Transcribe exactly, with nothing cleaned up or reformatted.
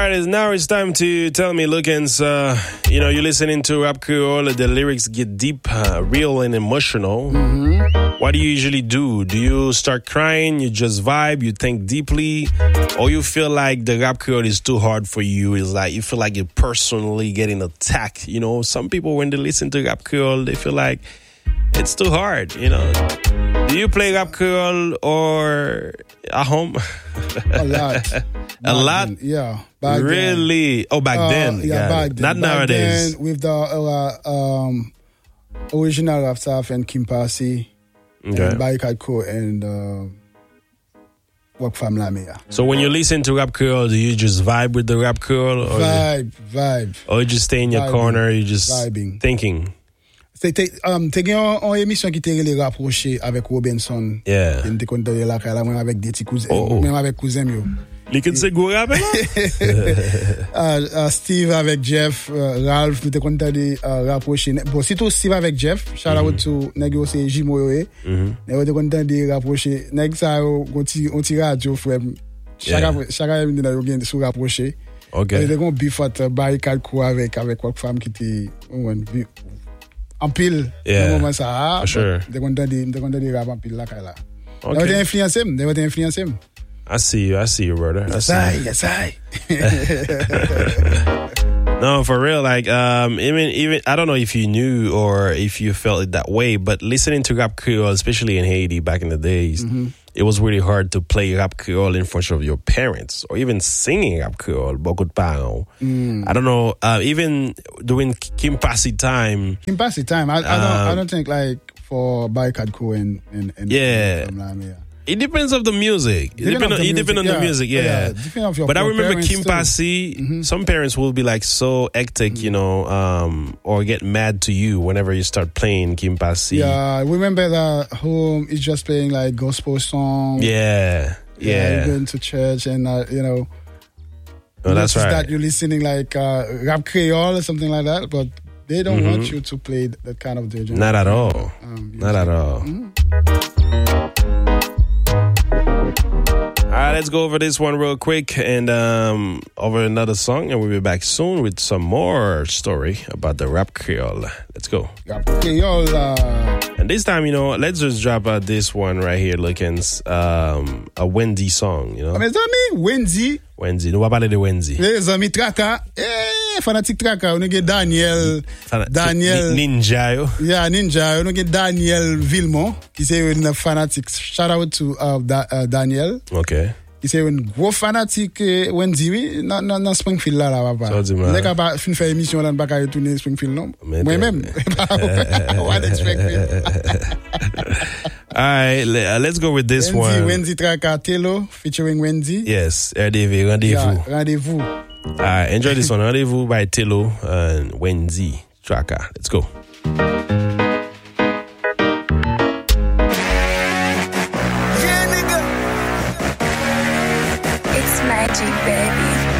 right, now it's time to tell me, Lookins, uh, you know, you're listening to Rap Creole, the lyrics get deep, uh, real and emotional. Mm-hmm. What do you usually do? Do you start crying, you just vibe, you think deeply, or you feel like the Rap Creole is too hard for you? It's like you feel like you're personally getting attacked. You know, some people, when they listen to Rap Creole, they feel like it's too hard, you know. Do you play Rap Creole or at home? A lot. A back lot? Then, yeah. Back really? Then. Oh, back uh, then. Yeah, yeah. back then. Not back nowadays. Then with the uh, um, original rap stuff and Kim Passy Okay. and Barricade Co and uh, Work Fam Lamia. So when you listen to Rap Creole, do you just vibe with the Rap Creole? Or Vibe, vibe. Or you just stay in your Vibing. corner, you just Vibing. thinking? C'est um, te gen an émission qui te relé rapproché avec Robinson. Yeah. Te kon te la kala même avec des petits cousins, Oh. même avec cousins yo. You can say go rap uh, uh, Steve avec Jeff, uh, Ralph, nous te kon te uh, rapproché. Bon, surtout Steve avec Jeff, shout out to nèg yo c'est Jimo yo e. Nèg te kon te rapproché. Nèg sa yo gonti on ti radio frère. Chaque chaque année yo gen sou rapproché. Okay. Te kon bifat Barricade Co avec avec Work Fam qui te en pile. Yeah. Moment ça. For sure. Te kon te te kon te rap en pile la kala. Okay. They were influence him. They were influence him. I see you. I see you, brother. I Yes, see I. you. Yes, I. No, for real. Like, um, even, even, I don't know if you knew or if you felt it that way, but listening to Rap Creole, especially in Haiti back in the days, Mm-hmm. it was really hard to play Rap Creole in front of your parents or even singing Rap Creole, beaucoup de parents. Mm. I don't know, uh, even during Kim Passy time. Kim Passy time. I, I don't. Um, I don't think like for Barricade Co and and, and Yeah. and, um, yeah. It depends of the music. It Depend depends of on, the it depend on music, the yeah. music, yeah. Yeah, depend of your- but I your remember parents Kim too. Passy, Mm-hmm. some parents will be like so hectic, you know, um, or get mad to you whenever you start playing Kim Passy. Yeah, I remember that home is just playing like gospel songs. Yeah. Yeah. You're going to church and uh, you know. Oh, that's notice right. That you're listening like uh, Rap Creole or something like that, but they don't Mhm. want you to play that kind of genre. Not at all. Um, Not at all. All right, let's go over this one real quick and um, over another song, and we'll be back soon with some more story about the Rap Creole. Let's go. Rap Creole. Uh, And this time, you know, let's just drop out this one right here, Lookins, um, a Wendy song, you know. mes amis, Wendy. Wendy, nous va parler de Wendy. Les amis Traka. Eh, fanatique Traka. On a Daniel. Fana- Daniel. Ni- Ninja, yo. Yeah, Ninja. On a Daniel Villemont. Qui c'est une fanatique. Shout out to uh, da, uh, Daniel. Okay. Qui c'est une gros fanatique eh, Wendy, oui. Dans, dans, dans Springfield là, là, papa. Ça dit, man. Il est capable de faire une émission là, de pas retourner Springfield, non? Mais Moi-même. What Springfield? All right, le- uh, let's go with this Wendy, one. Wendy Traka Telo featuring Wendy. Yes, R D V, Rendezvous. Yeah, rendezvous. All right, enjoy this one. Rendezvous by Tillo and Wendy Traka. Let's go.